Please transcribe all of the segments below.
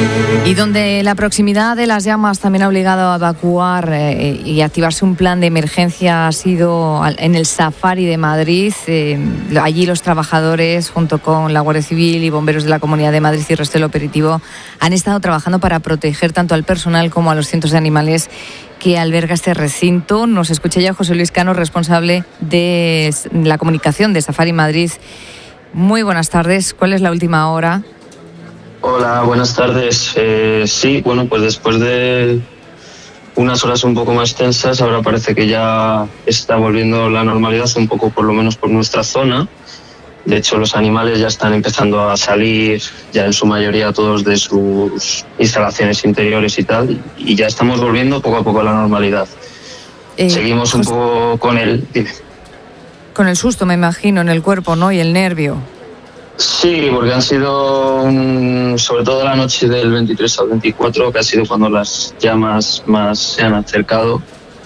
Y donde la proximidad de las llamas también ha obligado a evacuar y activarse un plan de emergencia ha sido en el Safari de Madrid. Allí los trabajadores, junto con la Guardia Civil y bomberos de la Comunidad de Madrid y el resto del operativo, han estado trabajando para proteger tanto al personal como a los cientos de animales que alberga este recinto. Nos escucha ya José Luis Cano, responsable de la comunicación de Safari Madrid. Muy buenas tardes. ¿Cuál es la última hora? Hola, buenas tardes. Sí, bueno, pues después de unas horas un poco más tensas, ahora parece que ya está volviendo la normalidad, un poco por lo menos por nuestra zona. De hecho, los animales ya están empezando a salir, ya en su mayoría todos de sus instalaciones interiores y tal, y ya estamos volviendo poco a poco a la normalidad. Seguimos un poco con el... Dime. Con el susto, me imagino, en el cuerpo, ¿no? Y el nervio. Sí, porque han sido, sobre todo la noche del 23 al 24, que ha sido cuando las llamas más se han acercado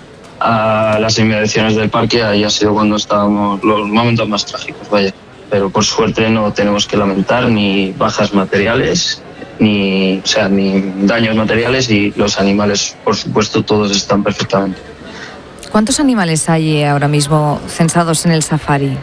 a las inmediaciones del parque. Ahí ha sido cuando estábamos los momentos más trágicos, vaya. Pero por suerte no tenemos que lamentar ni bajas materiales, ni daños materiales, y los animales, por supuesto, todos están perfectamente. ¿Cuántos animales hay ahora mismo censados en el safari?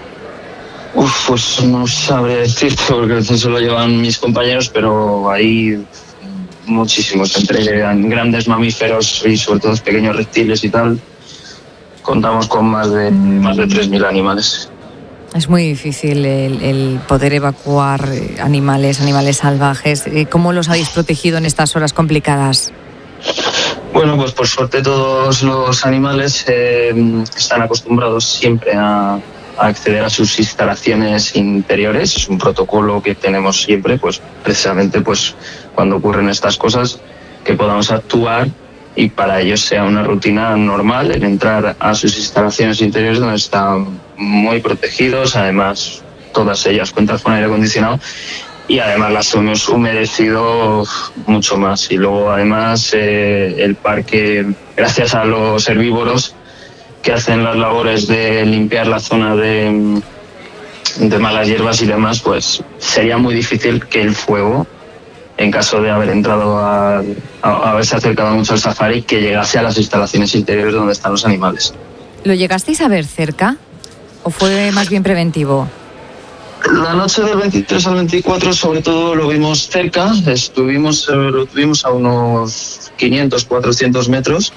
Pues no sabría decirte porque el censo lo llevan mis compañeros, pero hay muchísimos, entre grandes mamíferos y sobre todo pequeños reptiles y tal. Contamos con más de 3.000 animales. Es muy difícil el poder evacuar animales salvajes. ¿Cómo los habéis protegido en estas horas complicadas? Bueno, pues por suerte todos los animales están acostumbrados siempre a acceder a sus instalaciones interiores. Es un protocolo que tenemos siempre, pues precisamente pues cuando ocurren estas cosas, que podamos actuar y para ellos sea una rutina normal el entrar a sus instalaciones interiores, donde están muy protegidos. Además, todas ellas cuentan con aire acondicionado y además las hemos humedecido mucho más. Y luego además el parque, gracias a los herbívoros que hacen las labores de limpiar la zona de malas hierbas y demás, pues sería muy difícil que el fuego, en caso de haber entrado a haberse acercado mucho al safari, que llegase a las instalaciones interiores donde están los animales. ¿Lo llegasteis a ver cerca o fue más bien preventivo? La noche del 23 al 24 sobre todo lo vimos cerca, lo tuvimos a unos 500, 400 metros.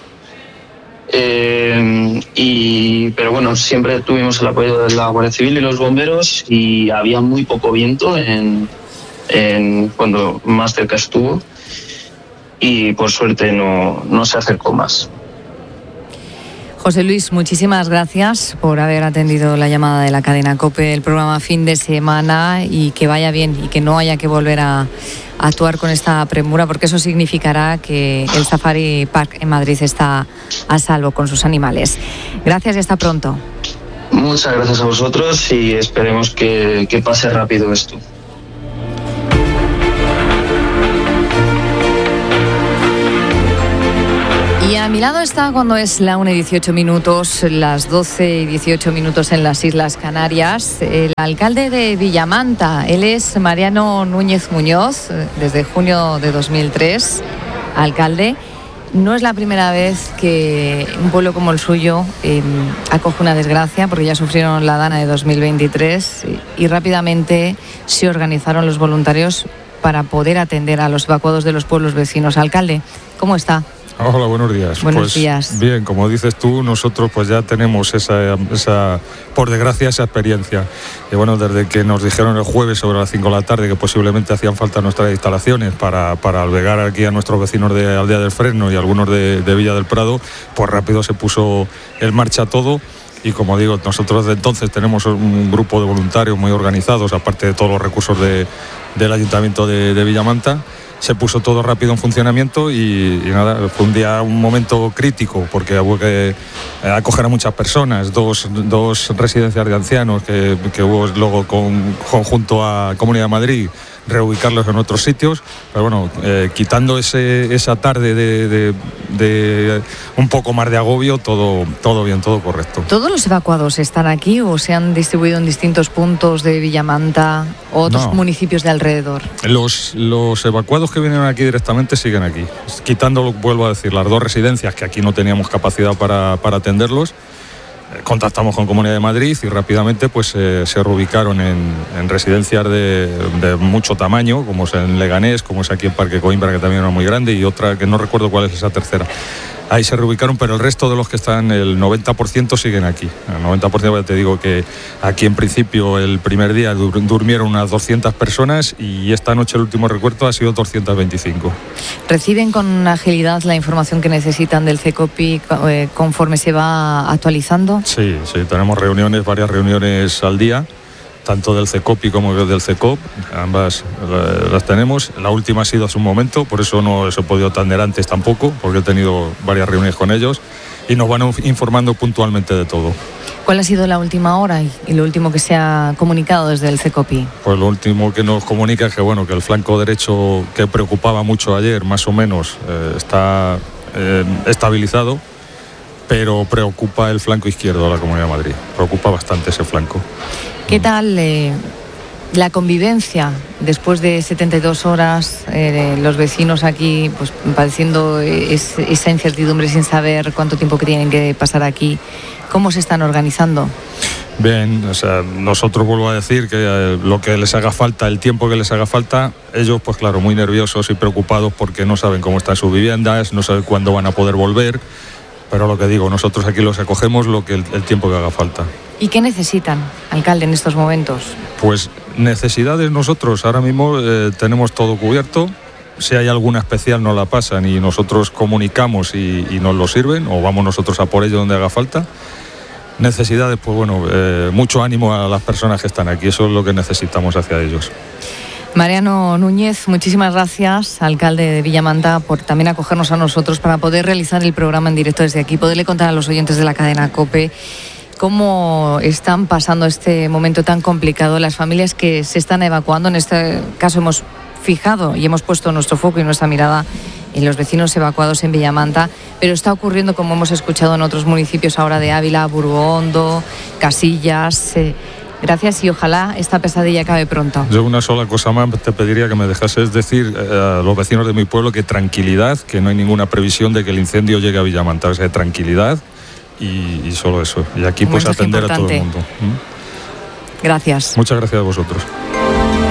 Pero bueno, siempre tuvimos el apoyo de la Guardia Civil y los bomberos, y había muy poco viento cuando más cerca estuvo, y por suerte no se acercó más. José Luis, muchísimas gracias por haber atendido la llamada de la cadena COPE, el programa Fin de Semana, y que vaya bien y que no haya que volver a actuar con esta premura, porque eso significará que el Safari Park en Madrid está a salvo con sus animales. Gracias y hasta pronto. Muchas gracias a vosotros y esperemos que pase rápido esto. Y a mi lado está, cuando es la 1:18, las 12:18 en las Islas Canarias, el alcalde de Villamanta. Él es Mariano Núñez Muñoz, desde junio de 2003, alcalde. No es la primera vez que un pueblo como el suyo acoge una desgracia, porque ya sufrieron la Dana de 2023 y rápidamente se organizaron los voluntarios para poder atender a los evacuados de los pueblos vecinos. Alcalde, ¿cómo está? Hola, buenos días. Buenos días. Bien, como dices tú, nosotros pues ya tenemos esa por desgracia, esa experiencia. Y bueno, desde que nos dijeron el jueves sobre las 5 de la tarde que posiblemente hacían falta nuestras instalaciones para albergar aquí a nuestros vecinos de Aldea del Fresno y algunos de Villa del Prado, pues rápido se puso en marcha todo. Y como digo, nosotros desde entonces tenemos un grupo de voluntarios muy organizados, aparte de todos los recursos del Ayuntamiento de Villamanta. Se puso todo rápido en funcionamiento y nada, fue un momento crítico porque hubo que acoger a muchas personas, dos residencias de ancianos que hubo luego junto a Comunidad de Madrid, reubicarlos en otros sitios, pero bueno, quitando esa tarde de un poco más de agobio, todo bien, todo correcto. ¿Todos los evacuados están aquí o se han distribuido en distintos puntos de Villamanta o otros municipios de alrededor? Los evacuados que vienen aquí directamente siguen aquí, quitando, vuelvo a decir, las 2 residencias que aquí no teníamos capacidad para atenderlos. Contactamos con Comunidad de Madrid y rápidamente pues se reubicaron en residencias de mucho tamaño, como es en Leganés, como es aquí en Parque Coimbra, que también era muy grande, y otra que no recuerdo cuál es esa tercera. Ahí se reubicaron, pero el resto de los que están, el 90% siguen aquí. El 90%, te digo que aquí en principio el primer día durmieron unas 200 personas y esta noche el último recuento ha sido 225. ¿Reciben con agilidad la información que necesitan del CECOPI conforme se va actualizando? Sí, tenemos varias reuniones al día, tanto del CECOPI como del CECOP, ambas las tenemos. La última ha sido hace un momento, por eso no os he podido atender antes tampoco, porque he tenido varias reuniones con ellos y nos van informando puntualmente de todo. ¿Cuál ha sido la última hora y lo último que se ha comunicado desde el CECOPI? Pues lo último que nos comunica es que el flanco derecho, que preocupaba mucho ayer, más o menos está estabilizado, pero preocupa el flanco izquierdo de la Comunidad de Madrid, preocupa bastante ese flanco. ¿Qué tal la convivencia después de 72 horas, los vecinos aquí pues padeciendo esa incertidumbre sin saber cuánto tiempo que tienen que pasar aquí? ¿Cómo se están organizando? Bien, nosotros, vuelvo a decir, que lo que les haga falta, el tiempo que les haga falta, ellos pues claro, muy nerviosos y preocupados porque no saben cómo están sus viviendas, no saben cuándo van a poder volver, pero lo que digo, nosotros aquí los acogemos el tiempo que haga falta. ¿Y qué necesitan, alcalde, en estos momentos? Pues necesidades nosotros ahora mismo tenemos todo cubierto. Si hay alguna especial nos la pasan y nosotros comunicamos y nos lo sirven, o vamos nosotros a por ello donde haga falta. Necesidades, pues mucho ánimo a las personas que están aquí, eso es lo que necesitamos hacia ellos. Mariano Núñez, muchísimas gracias, alcalde de Villamanta, por también acogernos a nosotros para poder realizar el programa en directo desde aquí, poderle contar a los oyentes de la cadena COPE cómo están pasando este momento tan complicado las familias que se están evacuando. En este caso hemos fijado y hemos puesto nuestro foco y nuestra mirada en los vecinos evacuados en Villamanta, pero está ocurriendo, como hemos escuchado, en otros municipios ahora de Ávila, Burgondo, Casillas. Gracias y ojalá esta pesadilla acabe pronto. Yo una sola cosa más te pediría que me dejases decir a los vecinos de mi pueblo que tranquilidad, que no hay ninguna previsión de que el incendio llegue a Villamanta, o sea, tranquilidad y solo eso. Y aquí pues atender a todo el mundo. Gracias. Muchas gracias a vosotros.